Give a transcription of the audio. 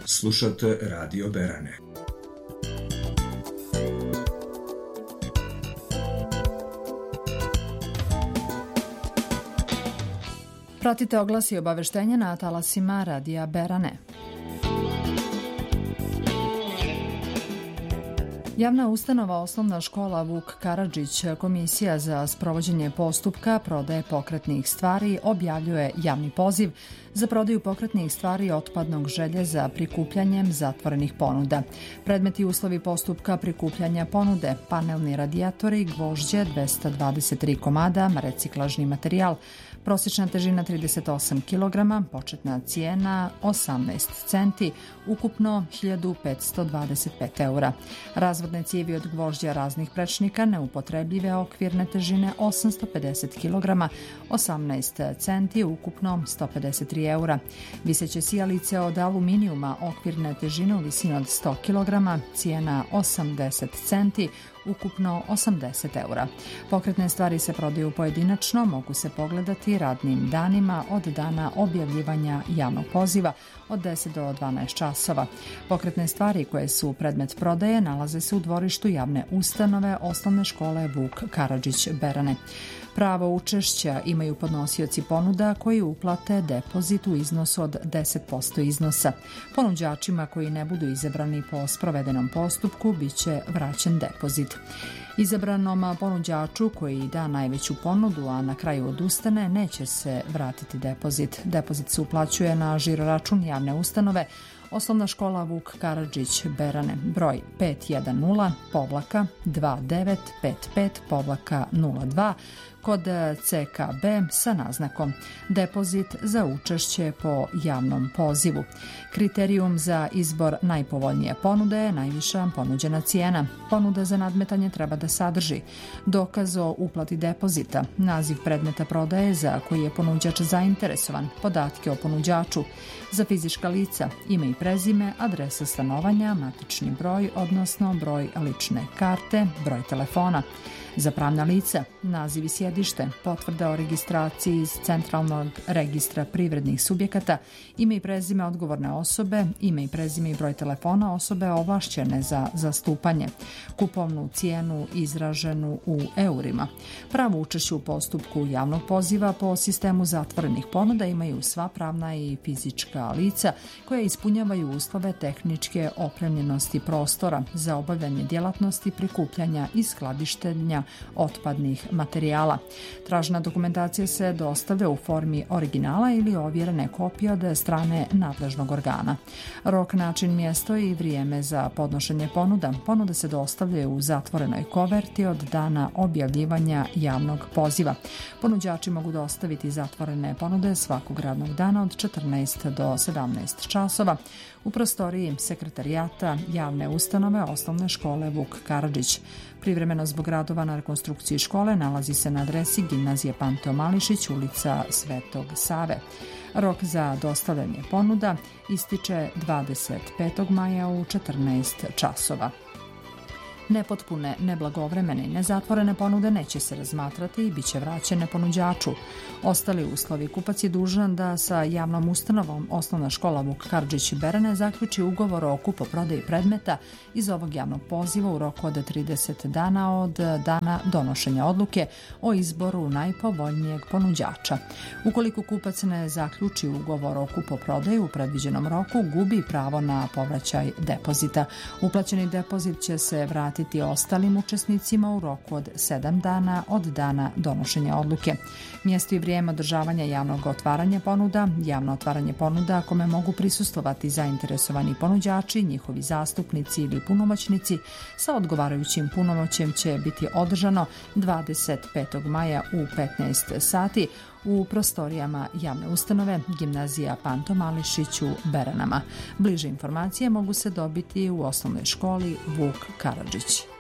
Slušate Radio Berane. Pratite oglasi i obaveštenja na talasima Radija Berane. Javna ustanova Osnovna škola Vuk Karadžić, Komisija za sprovođenje postupka prodaje pokretnih stvari, objavljuje javni poziv za prodaju pokretnih stvari otpadnog željeza prikupljanjem zatvorenih ponuda. Predmeti i uslovi postupka prikupljanja ponude: panelni radijatori, gvožđe 223 komada, reciklažni materijal, prosječna težina 38 kg, početna cijena 18 centi, ukupno 1525 eura. Razvodne cijevi od gvožđa raznih prečnika neupotrebljive okvirne težine 850 kg, 18 centi, ukupno 153 eura. Viseće sijalice od aluminijuma okvirne težine u visini od 100 kg, cijena 80 centi, ukupno 80 eura. Pokretne stvari se prodaju pojedinačno, mogu se pogledati radnim danima od dana objavljivanja javnog poziva od 10 do 12 časova. Pokretne stvari koje su predmet prodaje nalaze se u dvorištu javne ustanove Osnovne škole Vuk Karadžić Berane. Pravo učešća imaju podnosioci ponuda koji uplate depozit u iznosu od 10% iznosa. Ponuđačima koji ne budu izabrani po sprovedenom postupku biće vraćen depozit. Izabranom ponuđaču koji da najveću ponudu, a na kraju odustane, neće se vratiti depozit. Depozit se uplaćuje na žiro-račun javne ustanove Osnovna škola Vuk Karadžić Berane, broj 510-2955-02, kod CKB sa naznakom depozit za učešće po javnom pozivu. Kriterijum za izbor najpovoljnije ponude je najviša ponuđena cijena. Ponuda za nadmetanje treba da sadrži dokaz o uplati depozita, naziv predmeta prodaje za koji je ponuđač zainteresovan, podatke o ponuđaču, za fizička lica ime i prezime, adresa stanovanja, matični broj, odnosno broj lične karte, broj telefona. Za pravna lica, naziv i sjedište, potvrda o registraciji iz Centralnog registra privrednih subjekata, ime i prezime odgovorne osobe, ime i prezime i broj telefona osobe ovlašćene za zastupanje, kupovnu cijenu izraženu u eurima. Pravo učešće u postupku javnog poziva po sistemu zatvorenih ponuda imaju sva pravna i fizička lica koja ispunjavaju uslove tehničke opremljenosti prostora za obavljanje djelatnosti prikupljanja i skladištenja otpadnih materijala. Tražena dokumentacija se dostavlja u formi originala ili ovjerene kopije od strane nadležnog organa. Rok, način, mjesto i vrijeme za podnošenje ponuda. Ponude se dostavljaju u zatvorenoj koverti od dana objavljivanja javnog poziva. Ponuđači mogu dostaviti zatvorene ponude svakog radnog dana od 14 do 17 časova u prostoriji sekretarijata javne ustanove Osnovne škole Vuk Karadžić. Privremeno zbog radova na rekonstrukciji škole nalazi se na adresi Gimnazije Panto Mališić, ulica Svetog Save. Rok za dostavljanje ponuda ističe 25. maja u 14 časova. Nepotpune, neblagovremene i nezatvorene ponude neće se razmatrati i bit će vraćene ponuđaču. Ostali uslovi: kupac je dužan da sa javnom ustanovom Osnovna škola Vuk Karadžić Berane zaključi ugovor o kupoprodaji predmeta iz ovog javnog poziva u roku od 30 dana od dana donošenja odluke o izboru najpovoljnijeg ponuđača. Ukoliko kupac ne zaključi ugovor o kupoprodaji u predviđenom roku, gubi pravo na povraćaj depozita. Uplaćeni depozit će se vratiti ostalim učesnicima u roku od 7 dana od dana donošenja odluke. Mjesto i vrijeme održavanja javnog otvaranja ponuda. Javno otvaranje ponuda kome mogu prisustvovati zainteresovani ponuđači, njihovi zastupnici ili punomoćnici sa odgovarajućim punomoćjem će biti održano 25. maja u 15 sati u prostorijama javne ustanove Gimnazija Panto Mališić u Beranama. Bliže informacije mogu se dobiti u Osnovnoj školi Vuk Karadžić.